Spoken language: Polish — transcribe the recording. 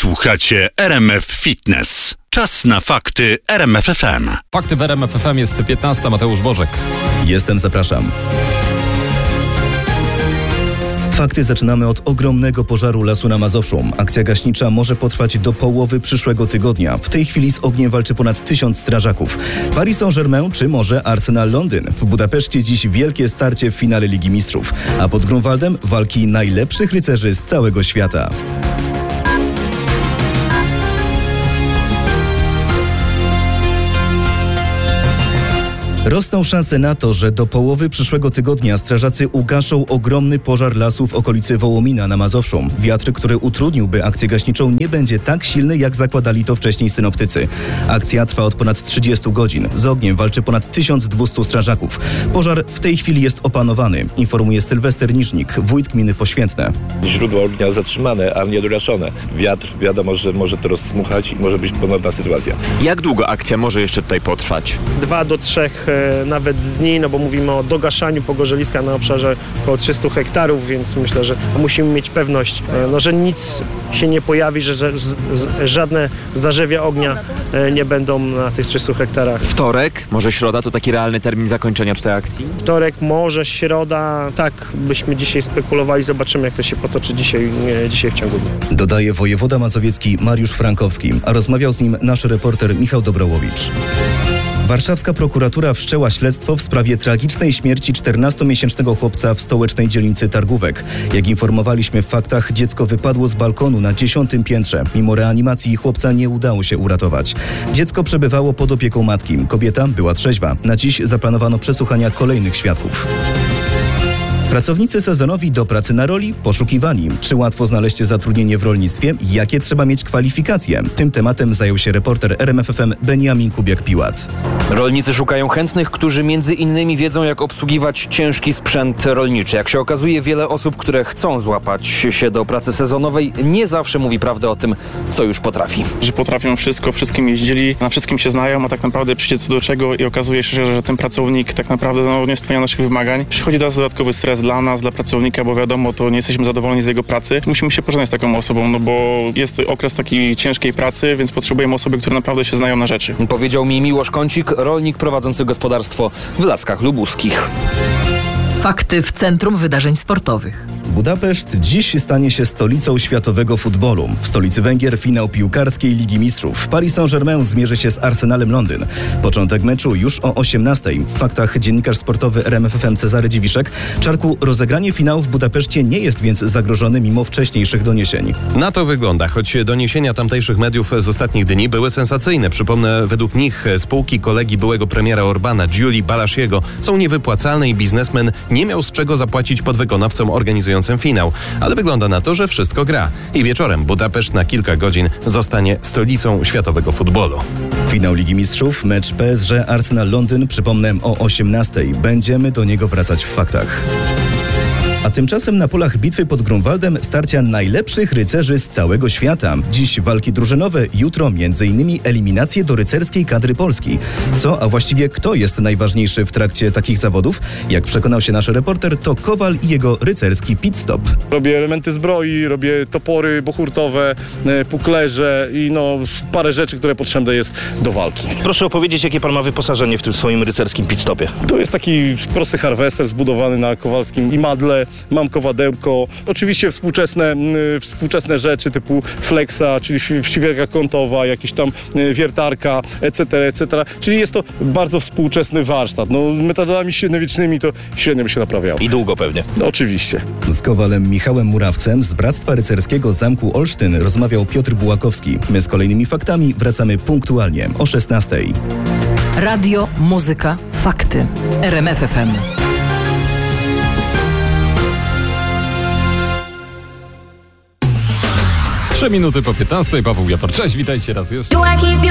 Słuchacie RMF Fitness. Czas na fakty RMF FM. Fakty w RMF FM jest 15. Mateusz Bożek. Jestem, zapraszam. Fakty zaczynamy od ogromnego pożaru lasu na Mazowszu. Akcja gaśnicza może potrwać do połowy przyszłego tygodnia. W tej chwili z ogniem walczy ponad 1000 strażaków. Paris Saint-Germain czy może Arsenal Londyn? W Budapeszcie dziś wielkie starcie w finale Ligi Mistrzów. A pod Grunwaldem walki najlepszych rycerzy z całego świata. Rosną szanse na to, że do połowy przyszłego tygodnia strażacy ugaszą ogromny pożar lasu w okolicy Wołomina na Mazowszu. Wiatr, który utrudniłby akcję gaśniczą, nie będzie tak silny, jak zakładali to wcześniej synoptycy. Akcja trwa od ponad 30 godzin. Z ogniem walczy ponad 1200 strażaków. Pożar w tej chwili jest opanowany, informuje Sylwester Niżnik, wójt gminy Poświętne. Źródło ognia zatrzymane, a nie dogaszone. Wiatr, wiadomo, że może to rozdmuchać i może być ponowna sytuacja. Jak długo akcja może jeszcze tutaj potrwać? 2 do 3 nawet dni, no bo mówimy o dogaszaniu pogorzeliska na obszarze około 300 hektarów, więc myślę, że musimy mieć pewność, że nic się nie pojawi, że żadne zarzewia ognia nie będą na tych 300 hektarach. Wtorek, może środa to taki realny termin zakończenia tutaj akcji? Wtorek, może środa, tak byśmy dzisiaj spekulowali, zobaczymy jak to się potoczy dzisiaj w ciągu dnia. Dodaje wojewoda mazowiecki Mariusz Frankowski, a rozmawiał z nim nasz reporter Michał Dobrołowicz. Warszawska prokuratura wszczęła śledztwo w sprawie tragicznej śmierci 14-miesięcznego chłopca w stołecznej dzielnicy Targówek. Jak informowaliśmy w faktach, dziecko wypadło z balkonu na 10. piętrze. Mimo reanimacji chłopca nie udało się uratować. Dziecko przebywało pod opieką matki. Kobieta była trzeźwa. Na dziś zaplanowano przesłuchania kolejnych świadków. Pracownicy sezonowi do pracy na roli poszukiwani. Czy łatwo znaleźć zatrudnienie w rolnictwie? Jakie trzeba mieć kwalifikacje? Tym tematem zajął się reporter RMF FM Beniamin Kubiak-Piłat. Rolnicy szukają chętnych, którzy między innymi wiedzą, jak obsługiwać ciężki sprzęt rolniczy. Jak się okazuje, wiele osób, które chcą złapać się do pracy sezonowej, nie zawsze mówi prawdę o tym, co już potrafi. Że potrafią wszystko, wszystkim jeździli, na wszystkim się znają, a tak naprawdę przyjdzie co do czego i okazuje się, że ten pracownik tak naprawdę nie spełnia naszych wymagań. Przychodzi do nas dodatkowy stres dla nas, dla pracownika, bo wiadomo, to nie jesteśmy zadowoleni z jego pracy. Musimy się pożegnać z taką osobą, bo jest okres takiej ciężkiej pracy, więc potrzebujemy osoby, które naprawdę się znają na rzeczy. Powiedział mi Miłosz Kącik, rolnik prowadzący gospodarstwo w Laskach Lubuskich. Fakty w Centrum Wydarzeń Sportowych. Budapeszt dziś stanie się stolicą światowego futbolu. W stolicy Węgier finał piłkarskiej Ligi Mistrzów. Paris Saint-Germain zmierzy się z Arsenalem Londyn. Początek meczu już o 18:00. W faktach dziennikarz sportowy RMF FM Cezary Dziwiszek. Czarku, rozegranie finału w Budapeszcie nie jest więc zagrożone mimo wcześniejszych doniesień. Na to wygląda, choć doniesienia tamtejszych mediów z ostatnich dni były sensacyjne. Przypomnę, według nich spółki kolegi byłego premiera Orbana, Giuli Balashiego, są niewypłacalne i biznesmen nie miał z czego zapłacić podwykonawcom organizującym finał. Ale wygląda na to, że wszystko gra. I wieczorem Budapeszt na kilka godzin zostanie stolicą światowego futbolu. Finał Ligi Mistrzów, mecz PSG Arsenal Londyn, przypomnę o 18:00. Będziemy do niego wracać w faktach. A tymczasem na polach bitwy pod Grunwaldem starcia najlepszych rycerzy z całego świata. Dziś walki drużynowe, jutro m.in. eliminacje do rycerskiej kadry Polski. Co, a właściwie kto jest najważniejszy w trakcie takich zawodów? Jak przekonał się nasz reporter, to Kowal i jego rycerski pit stop. Robię elementy zbroi, robię topory bohurtowe, puklerze i parę rzeczy, które potrzebne jest do walki. Proszę opowiedzieć, jakie pan ma wyposażenie w tym swoim rycerskim pit stopie. To jest taki prosty harwester zbudowany na kowalskim imadle. Mam kowadełko, oczywiście współczesne rzeczy typu flexa, czyli ściwielka kątowa, jakiś tam wiertarka, etc. Czyli jest to bardzo współczesny warsztat. Metodami średniowiecznymi to średnio by się naprawiało. I długo pewnie. Oczywiście. Z Kowalem Michałem Murawcem z Bractwa Rycerskiego Zamku Olsztyn rozmawiał Piotr Bułakowski. My z kolejnymi faktami wracamy punktualnie o 16:00. Radio, muzyka, fakty. RMF FM. 3 minuty po 15:00. Paweł Jafar, cześć, witajcie raz jeszcze.